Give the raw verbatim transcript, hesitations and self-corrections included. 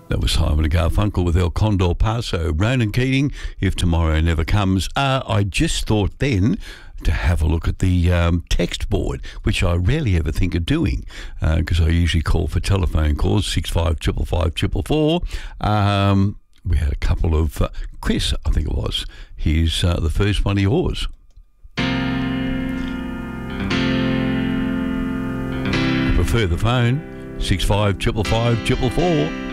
That was Simon and Garfunkel with El Condor Paso. Ronan Keating, If Tomorrow Never Comes. Uh, I just thought then to have a look at the um, text board, which I rarely ever think of doing because uh, I usually call for telephone calls, six five five five five four four. Um, we had a couple of... Uh, Chris, I think it was. Here's uh, the first one of yours. I prefer the phone, six five five five five four four.